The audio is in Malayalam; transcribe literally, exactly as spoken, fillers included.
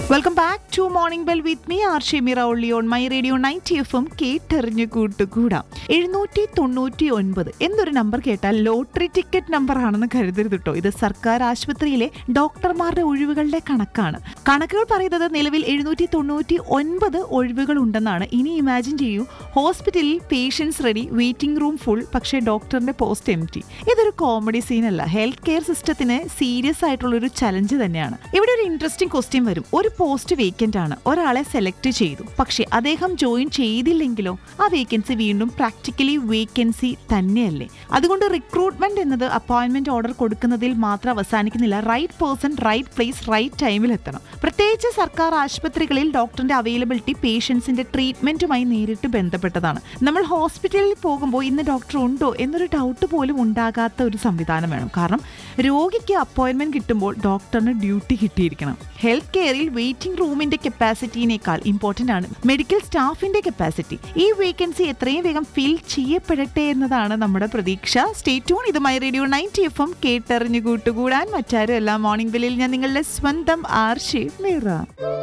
Welcome back to morning bell with me R Shemira only on my radio ninety F M കേട്ടെറിഞ്ഞ് കൂട്ടുകൂടാം. എഴുന്നൂറ്റി തൊണ്ണൂറ്റി ഒൻപത് എന്നൊരു നമ്പർ കേട്ടാൽ ലോട്ടറി ടിക്കറ്റ് നമ്പർ ആണെന്ന് കരുതരുത് കേട്ടോ. ഇത് സർക്കാർ ആശുപത്രിയിലെ ഡോക്ടർമാരുടെ ഒഴിവുകളുടെ കണക്കാണ്. കണക്കുകൾ പറയുന്നത് നിലവിൽ എഴുന്നൂറ്റി തൊണ്ണൂറ്റി ഒൻപത് ഒഴിവുകൾ ഉണ്ടെന്നാണ്. ഇനി ഇമാജിൻ ചെയ്യൂ, ഹോസ്പിറ്റലിൽ patients ready, waiting room full, പക്ഷേ ഡോക്ടറിന്റെ പോസ്റ്റ് എം ടി. ഇതൊരു കോമഡി സീനല്ല, ഹെൽത്ത് കെയർ സിസ്റ്റത്തിന് സീരിയസ് ആയിട്ടുള്ള ഒരു ചലഞ്ച് തന്നെയാണ്. ഇവിടെ ഒരു ഇൻട്രസ്റ്റിംഗ് ക്വസ്റ്റ്യൻ വരും. ഒരു പോസ്റ്റ് വേക്കന്റ് ആണ്, ഒരാളെ സെലക്ട് ചെയ്തു, പക്ഷെ അദ്ദേഹം ജോയിൻ ചെയ്തില്ലെങ്കിലോ? ആ വേക്കൻസി വീണ്ടും പ്രാക്ടിക്കലി വേക്കൻസി തന്നെയല്ലേ? അതുകൊണ്ട് റിക്രൂട്ട്മെന്റ് എന്നത് അപ്പോയിന്റ്മെന്റ് ഓർഡർ കൊടുക്കുന്നതിൽ മാത്രം അവസാനിക്കുന്നില്ല. Right person, right place, right ടൈമിൽ എത്തണം. പ്രത്യേകിച്ച് സർക്കാർ ആശുപത്രികളിൽ ഡോക്ടറിന്റെ അവൈലബിലിറ്റി പേഷ്യൻസിന്റെ ട്രീറ്റ്മെന്റുമായി നേരിട്ട് ബന്ധപ്പെട്ടതാണ്. നമ്മൾ ഹോസ്പിറ്റലിൽ പോകുമ്പോൾ ഇന്ന് ഡോക്ടർ ഉണ്ടോ എന്നൊരു ഡൗട്ട് പോലും ഉണ്ടാകാത്ത ഒരു സംവിധാനം വേണം. കാരണം രോഗിക്ക് അപ്പോയിന്റ്മെന്റ് കിട്ടുമ്പോൾ ഡോക്ടറിന് ഡ്യൂട്ടി കിട്ടിയിരിക്കണം. ഹെൽത്ത് കെയറിൽ വെയിറ്റിംഗ് റൂമിന്റെ കപ്പാസിറ്റിനേക്കാൾ ഇമ്പോർട്ടന്റ് ആണ് മെഡിക്കൽ സ്റ്റാഫിന്റെ കപ്പാസിറ്റി. ഈ വേക്കൻസി എത്രയും വേഗം ഫിൽ ചെയ്യപ്പെടട്ടെ എന്നതാണ് നമ്മുടെ പ്രതീക്ഷ. Stay tune. ഇത് my radio ninety F M കേട്ടെറിഞ്ഞു കൂട്ടുകൂടാൻ. മറ്റാരും എല്ലാ മോർണിംഗ് ബെല്ലിൽ ഞാൻ നിങ്ങളുടെ സ്വന്തം ആർ ഷെമിറ.